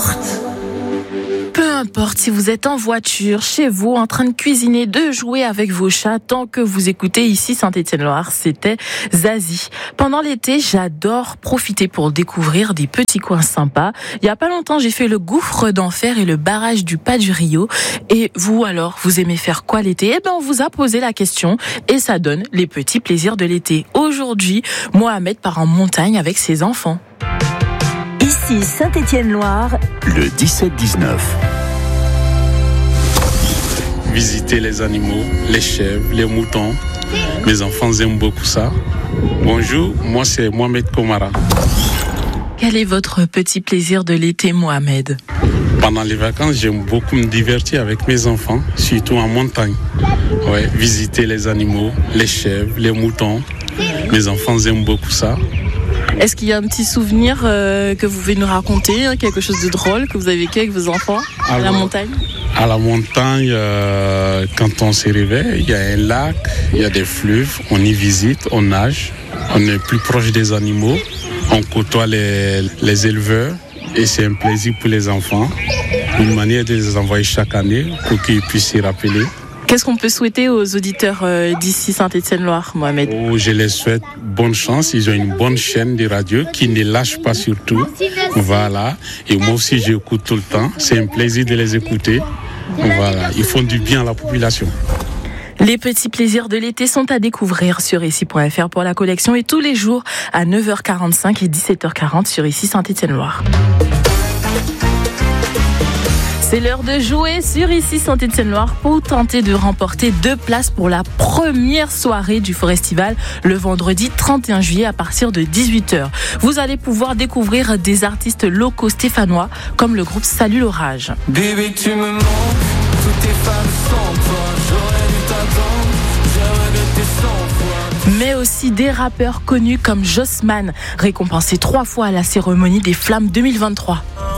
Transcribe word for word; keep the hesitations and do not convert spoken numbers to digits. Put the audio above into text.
importe. Peu importe si vous êtes en voiture, chez vous, en train de cuisiner, de jouer avec vos chats, tant que vous écoutez ici Saint-Étienne-Loire, c'était Zazie. Pendant l'été, j'adore profiter pour découvrir des petits coins sympas. Il y a pas longtemps, j'ai fait le gouffre d'enfer et le barrage du Pas du Rio. Et vous alors, vous aimez faire quoi l'été ? Eh ben, on vous a posé la question et ça donne les petits plaisirs de l'été. Aujourd'hui, Mohamed part en montagne avec ses enfants. Ici Saint-Étienne-Loire, le dix-sept dix-neuf. Visiter les animaux, les chèvres, les moutons. Mes enfants aiment beaucoup ça. Bonjour, moi c'est Mohamed Komara. Quel est votre petit plaisir de l'été, Mohamed ? Pendant les vacances, j'aime beaucoup me divertir avec mes enfants, surtout en montagne. Ouais, visiter les animaux, les chèvres, les moutons. Mes enfants aiment beaucoup ça. Est-ce qu'il y a un petit souvenir euh, que vous pouvez nous raconter, hein, quelque chose de drôle que vous avez vécu avec vos enfants à la montagne ? À la montagne, euh, quand on se réveille, il y a un lac, il y a des fleuves, on y visite, on nage, on est plus proche des animaux, on côtoie les, les éleveurs et c'est un plaisir pour les enfants, une manière de les envoyer chaque année pour qu'ils puissent s'y rappeler. Qu'est-ce qu'on peut souhaiter aux auditeurs euh, d'ici Saint-Étienne-Loire, Mohamed ? Oh, je les souhaite bonne chance. Ils ont une bonne chaîne de radio qui ne lâche pas surtout. Voilà. Et moi aussi, j'écoute tout le temps. C'est un plaisir de les écouter. Voilà. Ils font du bien à la population. Les petits plaisirs de l'été sont à découvrir sur ici point f r pour la collection et tous les jours à neuf heures quarante-cinq et dix-sept heures quarante sur ici Saint-Étienne-Loire. C'est l'heure de jouer sur ici Saint-Étienne-Loire pour tenter de remporter deux places pour la première soirée du Forestival le vendredi trente et un juillet à partir de dix-huit heures. Vous allez pouvoir découvrir des artistes locaux stéphanois comme le groupe Salut l'orage. Baby, tu me manques, toutes tes femmes sans toi, j'aurais dû t'attendre, j'ai regretté cent fois. Mais aussi des rappeurs connus comme Jossman, récompensé trois fois à la cérémonie des Flammes deux mille vingt-trois.